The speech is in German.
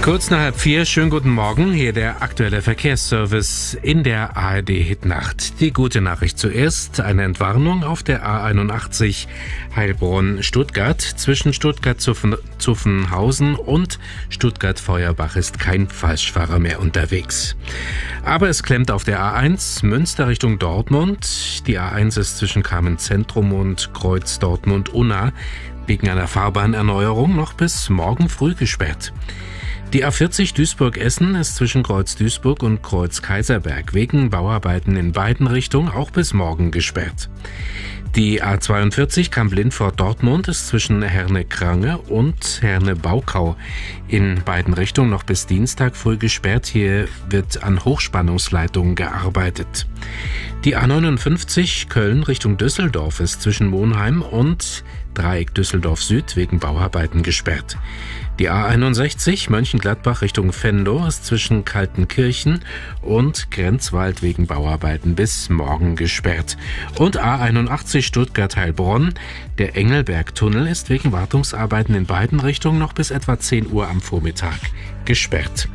Kurz nach 4, schönen guten Morgen, hier der aktuelle Verkehrsservice in der ARD-Hitnacht. Die gute Nachricht zuerst, eine Entwarnung auf der A81 Heilbronn-Stuttgart. Zwischen Stuttgart-Zuffenhausen und Stuttgart-Feuerbach ist kein Falschfahrer mehr unterwegs. Aber es klemmt auf der A1 Münster Richtung Dortmund. Die A1 ist zwischen Kamenz-Zentrum und Kreuz Dortmund-Unna wegen einer Fahrbahnerneuerung noch bis morgen früh gesperrt. Die A40 Duisburg-Essen ist zwischen Kreuz Duisburg und Kreuz Kaiserberg wegen Bauarbeiten in beiden Richtungen auch bis morgen gesperrt. Die A42 Kamp-Lindfort-Dortmund ist zwischen Herne-Krange und Herne-Baukau in beiden Richtungen noch bis Dienstag früh gesperrt. Hier wird an Hochspannungsleitungen gearbeitet. Die A59 Köln Richtung Düsseldorf ist zwischen Monheim und Dreieck Düsseldorf Süd wegen Bauarbeiten gesperrt. Die A61 Mönchengladbach Richtung Venlo ist zwischen Kaltenkirchen und Grenzwald wegen Bauarbeiten bis morgen gesperrt. Und A81 Stuttgart-Heilbronn, der Engelberg-Tunnel ist wegen Wartungsarbeiten in beiden Richtungen noch bis etwa 10 Uhr am Vormittag gesperrt.